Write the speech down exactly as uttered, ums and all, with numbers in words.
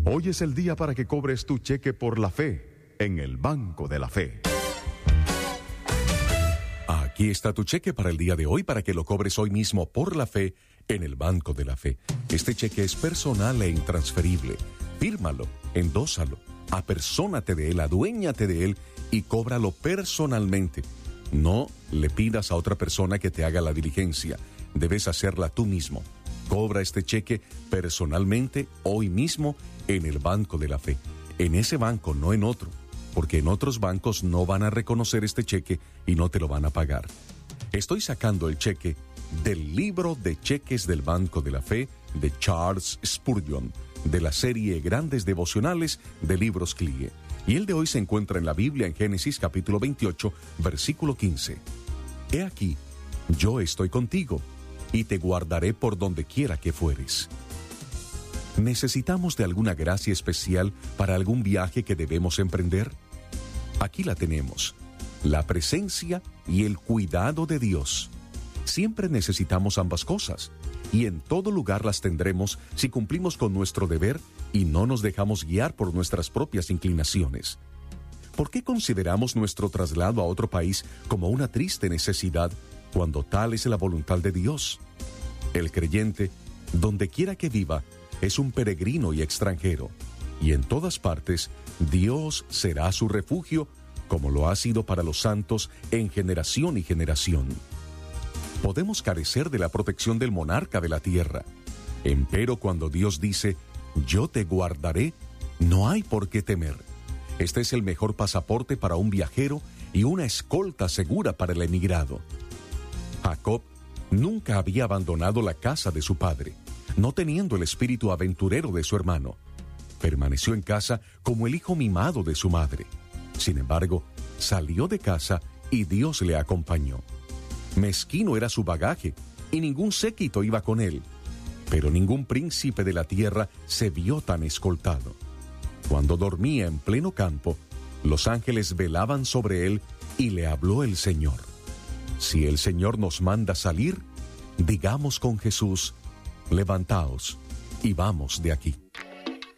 Hoy es el día para que cobres tu cheque por la fe en el Banco de la Fe. Aquí está tu cheque para el día de hoy para que lo cobres hoy mismo por la fe en el Banco de la Fe. Este cheque es personal e intransferible. Fírmalo, endósalo, apersónate de él, aduéñate de él y cóbralo personalmente. No le pidas a otra persona que te haga la diligencia. Debes hacerla tú mismo. Cobra este cheque personalmente hoy mismo en el Banco de la Fe. En ese banco, no en otro, porque en otros bancos no van a reconocer este cheque y no te lo van a pagar. Estoy sacando el cheque del libro de cheques del Banco de la Fe de Charles Spurgeon, de la serie Grandes Devocionales de Libros C L I E. Y el de hoy se encuentra en la Biblia en Génesis capítulo veintiocho, versículo quince. He aquí, yo estoy contigo, y te guardaré por donde quiera que fueres. ¿Necesitamos de alguna gracia especial para algún viaje que debemos emprender? Aquí la tenemos, la presencia y el cuidado de Dios. Siempre necesitamos ambas cosas, y en todo lugar las tendremos si cumplimos con nuestro deber y no nos dejamos guiar por nuestras propias inclinaciones. ¿Por qué consideramos nuestro traslado a otro país como una triste necesidad cuando tal es la voluntad de Dios? El creyente, donde quiera que viva, es un peregrino y extranjero, y en todas partes Dios será su refugio, como lo ha sido para los santos en generación y generación. Podemos carecer de la protección del monarca de la tierra, empero cuando Dios dice, yo te guardaré, no hay por qué temer. Este es el mejor pasaporte para un viajero y una escolta segura para el emigrado. Jacob nunca había abandonado la casa de su padre, no teniendo el espíritu aventurero de su hermano. Permaneció en casa como el hijo mimado de su madre. Sin embargo, salió de casa y Dios le acompañó. Mezquino era su bagaje y ningún séquito iba con él, pero ningún príncipe de la tierra se vio tan escoltado. Cuando dormía en pleno campo, los ángeles velaban sobre él y le habló el Señor. Si el Señor nos manda salir, digamos con Jesús, levantaos y vamos de aquí.